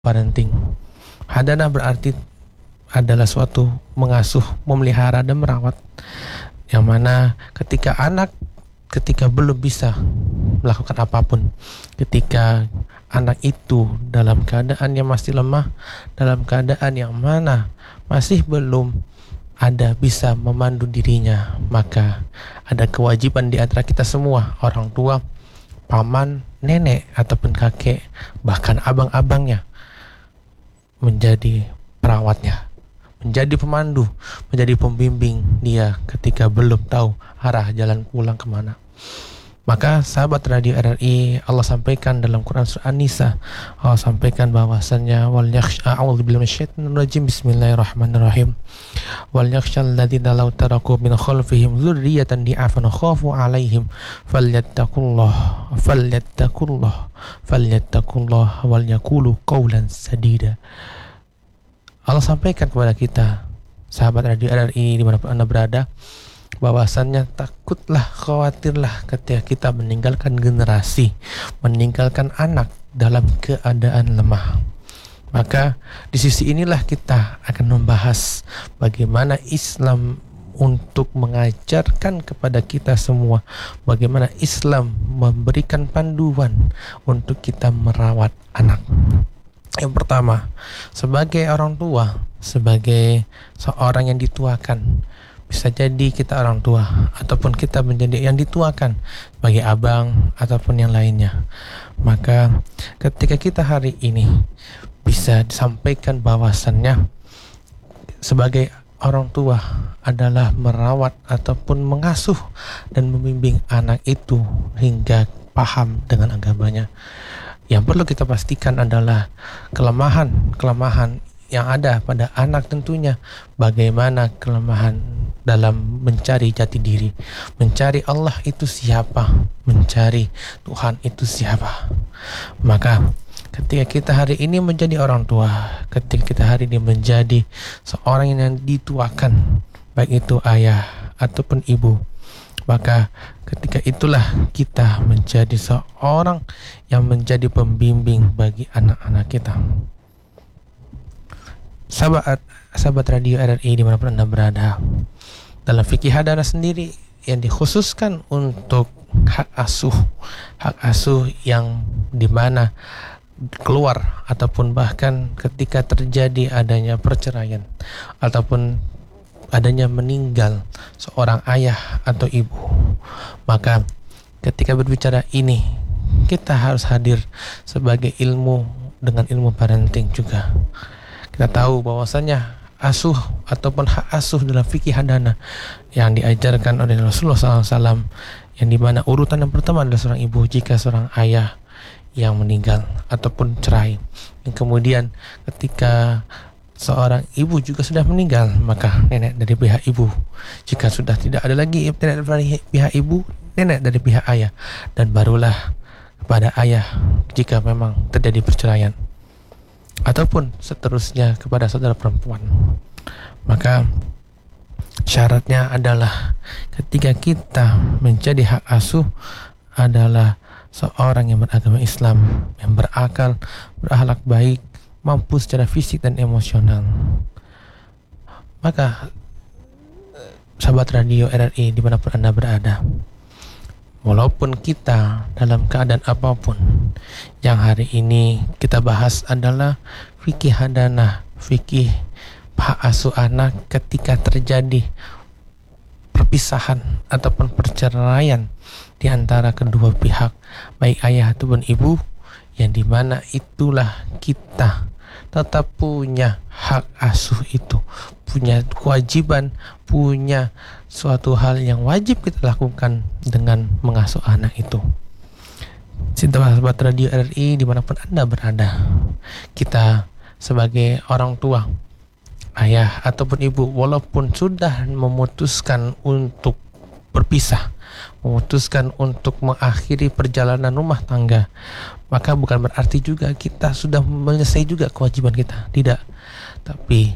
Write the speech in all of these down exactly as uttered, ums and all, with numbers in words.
parenting. Hadanah berarti adalah suatu mengasuh, memelihara dan merawat, yang mana ketika anak ketika belum bisa melakukan apapun, ketika anak itu dalam keadaan yang masih lemah, dalam keadaan yang mana masih belum ada bisa memandu dirinya, maka ada kewajiban di antara kita semua, orang tua, paman, nenek ataupun kakek, bahkan abang-abangnya, menjadi perawatnya, menjadi pemandu, menjadi pembimbing dia ketika belum tahu arah jalan pulang kemana. Maka sahabat radio R R I, Allah sampaikan dalam Quran surah An-Nisa, Allah sampaikan bahwasannya wal yakhsha a'udzubillahi minasyaitonir rajim, bismillahirrahmanirrahim, wal yakhshal ladzina law taraku min khalfihim dzurriyyatan di'afan khafu 'alaihim falyattaqullah falyattaqullah falyattaqullah wal yaqulu qawlan sadida. Allah sampaikan kepada kita, sahabat radio R R I dimanapun Anda berada, bahwasannya takutlah, khawatirlah ketika kita meninggalkan generasi, meninggalkan anak dalam keadaan lemah. Maka di sisi inilah kita akan membahas bagaimana Islam untuk mengajarkan kepada kita semua, bagaimana Islam memberikan panduan untuk kita merawat anak. Yang pertama, sebagai orang tua, sebagai seorang yang dituakan, bisa jadi kita orang tua ataupun kita menjadi yang dituakan sebagai abang ataupun yang lainnya. Maka ketika kita hari ini bisa disampaikan bahwasannya sebagai orang tua adalah merawat ataupun mengasuh dan membimbing anak itu hingga paham dengan agamanya. Yang perlu kita pastikan adalah kelemahan-kelemahan yang ada pada anak, tentunya bagaimana kelemahan dalam mencari jati diri, mencari Allah itu siapa, mencari Tuhan itu siapa. Maka ketika kita hari ini menjadi orang tua, ketika kita hari ini menjadi seorang yang dituakan, baik itu ayah ataupun ibu, maka ketika itulah kita menjadi seorang yang menjadi pembimbing bagi anak-anak kita. Sahabat, sahabat radio R R I dimanapun Anda berada, dalam fikih hadanah sendiri yang dikhususkan untuk hak asuh, hak asuh yang dimana keluar ataupun bahkan ketika terjadi adanya perceraian ataupun adanya meninggal seorang ayah atau ibu, maka ketika berbicara ini kita harus hadir sebagai ilmu dengan ilmu parenting juga. Kita tahu bahwasanya asuh ataupun hak asuh dalam fikih hadanah yang diajarkan oleh Rasulullah shallallahu alaihi wasallam, yang dimana urutan yang pertama adalah seorang ibu jika seorang ayah yang meninggal ataupun cerai. Dan kemudian ketika seorang ibu juga sudah meninggal, maka nenek dari pihak ibu. Jika sudah tidak ada lagi nenek dari pihak ibu, nenek dari pihak ayah, dan barulah kepada ayah jika memang terjadi perceraian, ataupun seterusnya kepada saudara perempuan. Maka syaratnya adalah ketika kita menjadi hak asuh adalah seorang yang beragama Islam, yang berakal, berakhlak baik, mampu secara fisik dan emosional. Maka sahabat radio R R I dimanapun Anda berada, walaupun kita dalam keadaan apapun, yang hari ini kita bahas adalah fikih hadanah, fikih hak asuh anak ketika terjadi perpisahan ataupun perceraian di antara kedua pihak, baik ayah ataupun ibu, yang dimana itulah kita tetap punya hak asuh itu, punya kewajiban, punya suatu hal yang wajib kita lakukan dengan mengasuh anak itu. Sahabat radio R R I dimanapun Anda berada, kita sebagai orang tua, ayah ataupun ibu, walaupun sudah memutuskan untuk berpisah, memutuskan untuk mengakhiri perjalanan rumah tangga, maka bukan berarti juga kita sudah menyelesaikan juga kewajiban kita, tidak. Tapi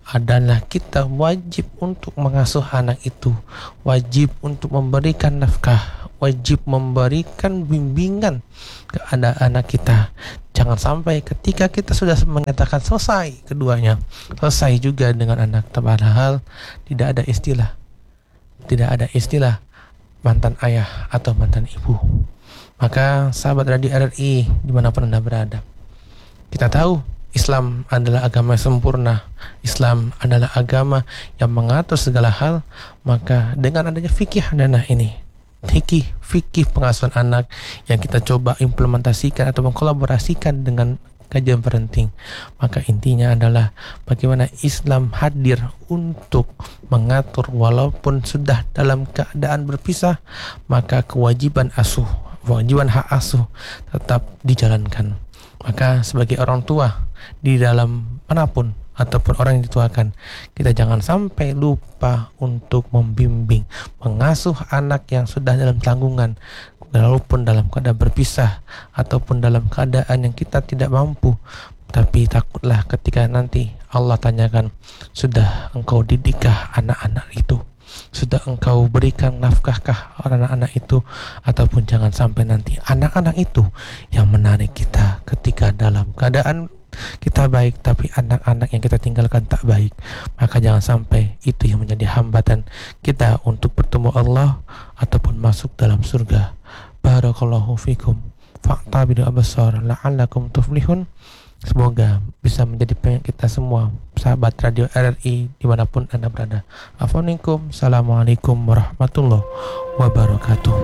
adalah kita wajib untuk mengasuh anak itu, wajib untuk memberikan nafkah, wajib memberikan bimbingan kepada anak kita. Jangan sampai ketika kita sudah menyatakan selesai keduanya, selesai juga dengan anak, padahal tidak ada istilah, tidak ada istilah mantan ayah atau mantan ibu. Maka sahabat radio R R I dimanapun Anda berada, kita tahu Islam adalah agama yang sempurna. Islam adalah agama yang mengatur segala hal. Maka dengan adanya fikih anak ini, fikih fikih pengasuhan anak yang kita coba implementasikan atau mengkolaborasikan dengan kajian parenting, maka intinya adalah bagaimana Islam hadir untuk mengatur walaupun sudah dalam keadaan berpisah, maka kewajiban asuh, kewajiban hak asuh tetap dijalankan. Maka sebagai orang tua di dalam manapun ataupun orang yang dituakan, kita jangan sampai lupa untuk membimbing, mengasuh anak yang sudah dalam tanggungan, walaupun dalam keadaan berpisah ataupun dalam keadaan yang kita tidak mampu. Tapi takutlah ketika nanti Allah tanyakan, sudah engkau didikkah anak-anak itu? Sudah engkau berikan nafkahkah anak-anak itu? Ataupun jangan sampai nanti anak-anak itu yang menarik kita ketika dalam keadaan kita baik, tapi anak-anak yang kita tinggalkan tak baik. Maka jangan sampai itu yang menjadi hambatan kita untuk bertemu Allah ataupun masuk dalam surga. Barakallahu fikum fa'tabiru absar la'allakum tuflihun. Semoga bisa menjadi pengen kita semua, sahabat radio R R I dimanapun Anda berada. Assalamualaikum warahmatullahi wabarakatuh.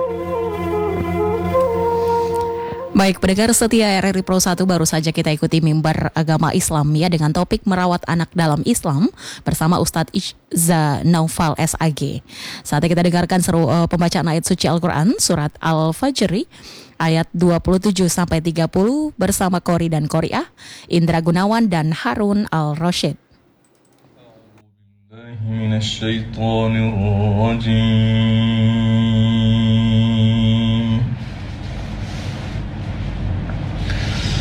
Baik, pendengar setia R R I Pro satu, baru saja kita ikuti mimbar agama Islam ya dengan topik merawat anak dalam Islam bersama Ustadz Iza Naufal S A G. Saatnya kita dengarkan seru uh, pembacaan ayat suci Al-Quran surat Al-Fajr ayat dua puluh tujuh sampai tiga puluh bersama Qori dan Qoriah, Indra Gunawan dan Harun Al-Rashid. Minasyaitonir rajim.